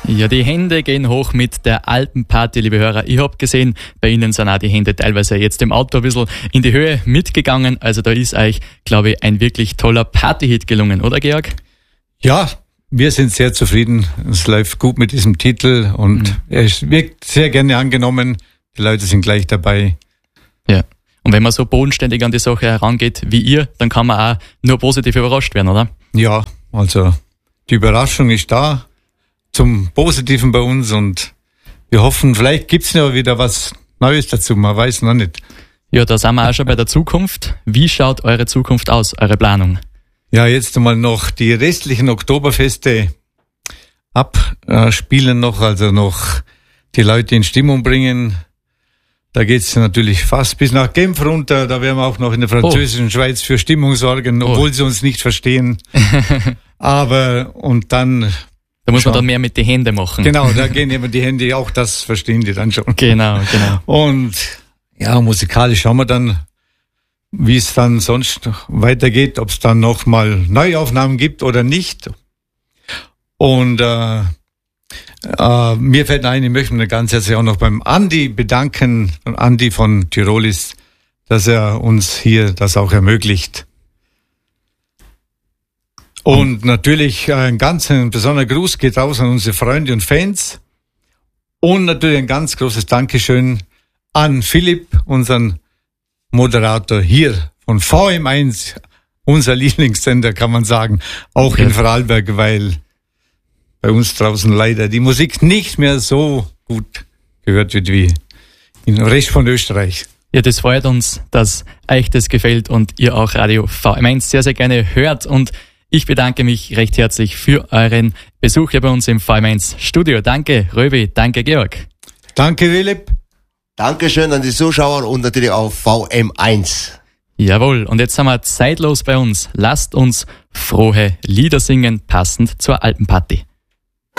Ja, die Hände gehen hoch mit der Alpenparty, liebe Hörer. Ich habe gesehen, bei Ihnen sind auch die Hände teilweise jetzt im Auto ein bisschen in die Höhe mitgegangen. Also da ist euch, glaube ich, ein wirklich toller Partyhit gelungen, oder Georg? Ja, wir sind sehr zufrieden. Es läuft gut mit diesem Titel und er wird sehr gerne angenommen. Die Leute sind gleich dabei. Ja. Und wenn man so bodenständig an die Sache herangeht wie ihr, dann kann man auch nur positiv überrascht werden, oder? Ja, also die Überraschung ist da zum Positiven bei uns und wir hoffen, vielleicht gibt's ja wieder was Neues dazu, man weiß noch nicht. Ja, da sind wir auch schon bei der Zukunft. Wie schaut eure Zukunft aus, eure Planung? Ja, jetzt einmal noch die restlichen Oktoberfeste abspielen noch, also noch die Leute in Stimmung bringen. Da geht's natürlich fast bis nach Genf runter, da werden wir auch noch in der französischen Schweiz für Stimmung sorgen, obwohl sie uns nicht verstehen. Aber, und dann... Da muss man dann mehr mit den Händen machen. Genau, da gehen immer die Hände, auch das verstehen die dann schon. Genau. Und ja, musikalisch schauen wir dann, wie es dann sonst weitergeht, ob es dann nochmal Neuaufnahmen gibt oder nicht. Und mir fällt ein, ich möchte mich ganz herzlich auch noch beim Andi bedanken, Andi von Tyrolis, dass er uns hier das auch ermöglicht. Und natürlich ein besonderer Gruß geht raus an unsere Freunde und Fans. Und natürlich ein ganz großes Dankeschön an Philipp, unseren Moderator hier von VM1, unser Lieblingssender, kann man sagen, auch in Vorarlberg, weil bei uns draußen leider die Musik nicht mehr so gut gehört wird wie im Rest von Österreich. Ja, das freut uns, dass euch das gefällt und ihr auch Radio VM1 sehr, sehr gerne hört. Und ich bedanke mich recht herzlich für euren Besuch hier bei uns im VM1 Studio. Danke, Röbi, danke, Georg. Danke, Philipp. Dankeschön an die Zuschauer und natürlich auf VM1. Jawohl, und jetzt sind wir zeitlos bei uns. Lasst uns frohe Lieder singen, passend zur Alpenparty.